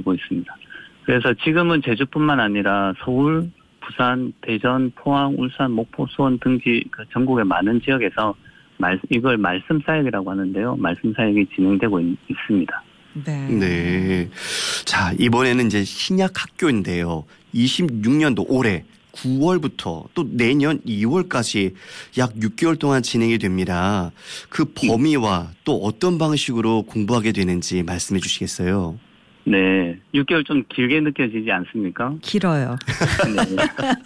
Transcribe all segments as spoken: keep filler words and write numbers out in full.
이루어지고 있습니다. 그래서 지금은 제주뿐만 아니라 서울, 부산, 대전, 포항, 울산, 목포, 수원 등지 그 전국의 많은 지역에서 말, 이걸 말씀 사역이라고 하는데요. 말씀 사역이 진행되고 있, 있습니다. 네. 네. 자, 이번에는 이제 신약 학교인데요. 이십육 년도 올해 구월부터 또 내년 이월까지 약 육 개월 동안 진행이 됩니다. 그 범위와 또 어떤 방식으로 공부하게 되는지 말씀해 주시겠어요? 네. 육 개월 좀 길게 느껴지지 않습니까? 길어요. 네.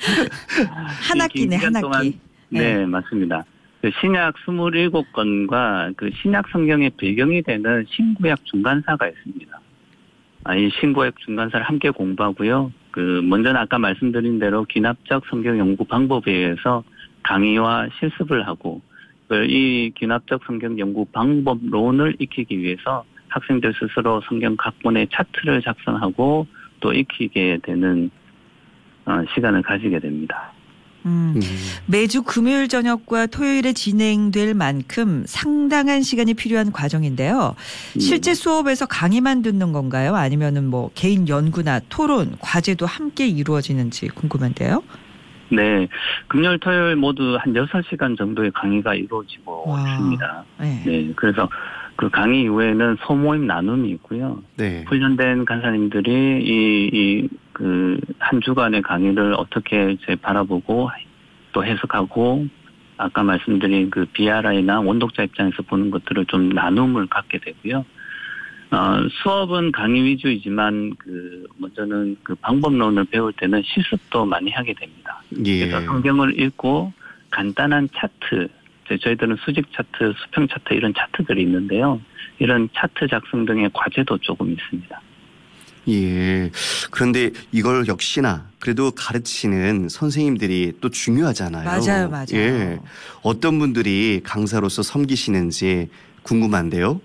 한 학기네, 한 학기. 동안, 네, 네, 맞습니다. 그 신약 이십칠 권과 그 신약 성경의 배경이 되는 신구약 중간사가 있습니다. 아, 이 신구약 중간사를 함께 공부하고요. 그 먼저는 아까 말씀드린 대로 귀납적 성경 연구 방법에 의해서 강의와 실습을 하고 이 귀납적 성경 연구 방법론을 익히기 위해서 학생들 스스로 성경 각본의 차트를 작성하고 또 익히게 되는 시간을 가지게 됩니다. 음, 음. 매주 금요일 저녁과 토요일에 진행될 만큼 상당한 시간이 필요한 과정인데요. 실제 수업에서 강의만 듣는 건가요? 아니면은 뭐 개인 연구나 토론, 과제도 함께 이루어지는지 궁금한데요. 네. 금요일, 토요일 모두 한 여섯 시간 정도의 강의가 이루어지고 와. 있습니다. 네. 네. 그래서 그 강의 이후에는 소모임 나눔이 있고요. 네. 훈련된 간사님들이 이, 이, 그, 한 주간의 강의를 어떻게 이제 바라보고 또 해석하고 아까 말씀드린 그 비아라이나 원독자 입장에서 보는 것들을 좀 나눔을 갖게 되고요. 어, 수업은 강의 위주이지만 그, 먼저는 그 방법론을 배울 때는 실습도 많이 하게 됩니다. 예. 그래서 성경을 읽고 간단한 차트, 저희들은 수직 차트, 수평 차트 이런 차트들이 있는데요. 이런 차트 작성 등의 과제도 조금 있습니다. 예. 그런데 이걸 역시나 그래도 가르치는 선생님들이 또 중요하잖아요. 맞아요, 맞아요. 예. 어떤 분들이 강사로서 섬기시는지 궁금한데요.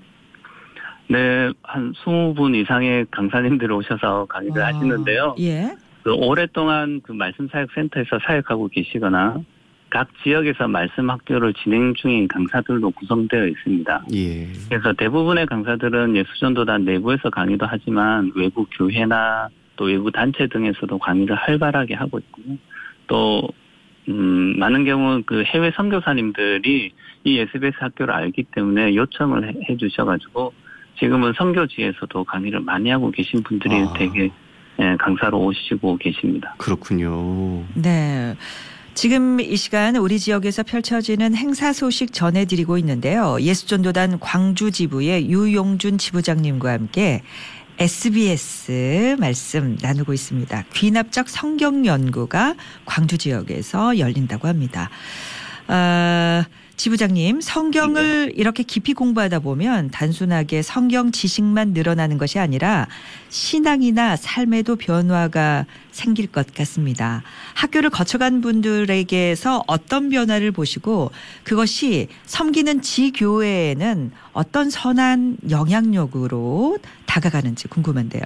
네, 한 이십 분 이상의 강사님들이 오셔서 강의를 와. 하시는데요. 예. 그 오랫동안 그 말씀 사역센터에서 사역하고 계시거나 각 지역에서 말씀 학교를 진행 중인 강사들로 구성되어 있습니다. 예. 그래서 대부분의 강사들은 예수전도단 내부에서 강의도 하지만 외부 교회나 또 외부 단체 등에서도 강의를 활발하게 하고 있고요. 또 음, 많은 경우 그 해외 선교사님들이 이 에스비에스 학교를 알기 때문에 요청을 해, 해 주셔가지고 지금은 선교지에서도 강의를 많이 하고 계신 분들이 아. 되게 예, 강사로 오시고 계십니다. 그렇군요. 네. 지금 이 시간 우리 지역에서 펼쳐지는 행사 소식 전해드리고 있는데요. 예수전도단 광주 지부의 유용준 지부장님과 함께 에스비에스 말씀 나누고 있습니다. 귀납적 성경 연구가 광주 지역에서 열린다고 합니다. 아, 지부장님, 성경을 이렇게 깊이 공부하다 보면 단순하게 성경 지식만 늘어나는 것이 아니라 신앙이나 삶에도 변화가 생길 것 같습니다. 학교를 거쳐간 분들에게서 어떤 변화를 보시고 그것이 섬기는 지교회에는 어떤 선한 영향력으로 다가가는지 궁금한데요.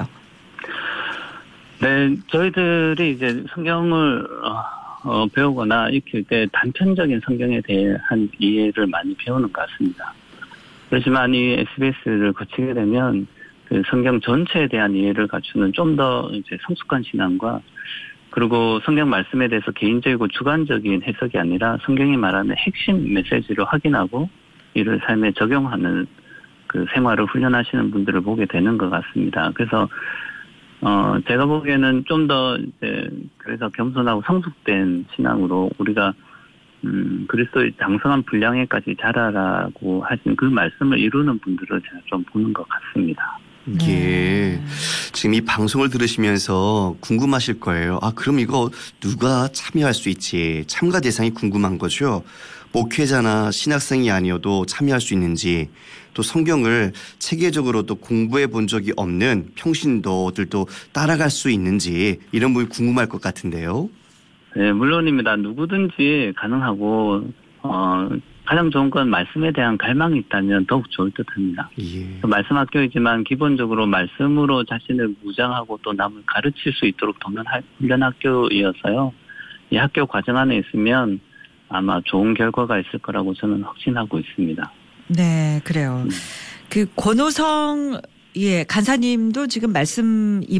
네, 저희들이 이제 성경을 어, 배우거나 익힐 때 단편적인 성경에 대한 이해를 많이 배우는 것 같습니다. 그렇지만 이 에스비에스를 거치게 되면 그 성경 전체에 대한 이해를 갖추는 좀 더 이제 성숙한 신앙과 그리고 성경 말씀에 대해서 개인적이고 주관적인 해석이 아니라 성경이 말하는 핵심 메시지를 확인하고 이를 삶에 적용하는 그 생활을 훈련하시는 분들을 보게 되는 것 같습니다. 그래서 어, 제가 보기에는 좀 더, 이제, 그래서 겸손하고 성숙된 신앙으로 우리가, 음, 그리스도의 장성한 분량에까지 자라라고 하신 그 말씀을 이루는 분들을 제가 좀 보는 것 같습니다. 예. 지금 이 방송을 들으시면서 궁금하실 거예요. 아, 그럼 이거 누가 참여할 수 있지? 참가 대상이 궁금한 거죠. 목회자나 신학생이 아니어도 참여할 수 있는지, 또 성경을 체계적으로 또 공부해 본 적이 없는 평신도들도 따라갈 수 있는지 이런 부분이 궁금할 것 같은데요. 네, 물론입니다. 누구든지 가능하고 어, 가장 좋은 건 말씀에 대한 갈망이 있다면 더욱 좋을 듯합니다. 예. 말씀 학교이지만 기본적으로 말씀으로 자신을 무장하고 또 남을 가르칠 수 있도록 돕는 훈련 학교이어서요. 이 학교 과정 안에 있으면 아마 좋은 결과가 있을 거라고 저는 확신하고 있습니다. 네, 그래요. 네. 그 권호성 예 간사님도 지금 말씀